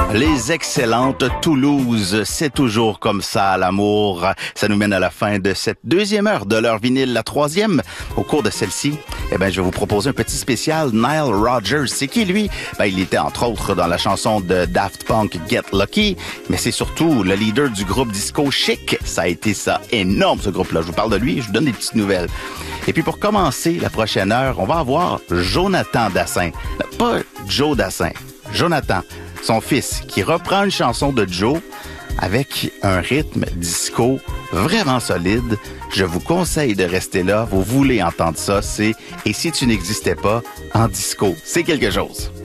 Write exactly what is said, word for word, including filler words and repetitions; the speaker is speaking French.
Les excellentes Toulouse, c'est toujours comme ça, l'amour. Ça nous mène à la fin de cette deuxième heure de leur vinyle, la troisième. Au cours de celle-ci, eh ben, je vais vous proposer un petit spécial Nile Rodgers. C'est qui, lui? Ben, il était, entre autres, dans la chanson de Daft Punk, Get Lucky, mais c'est surtout le leader du groupe disco Chic. Ça a été ça énorme, ce groupe-là. Je vous parle de lui, je vous donne des petites nouvelles. Et puis, pour commencer la prochaine heure, on va avoir Jonathan Dassin. Pas Joe Dassin, Jonathan. Son fils, qui reprend une chanson de Joe avec un rythme disco vraiment solide. Je vous conseille de rester là. Vous voulez entendre ça, c'est « Et si tu n'existais pas en disco ». C'est quelque chose.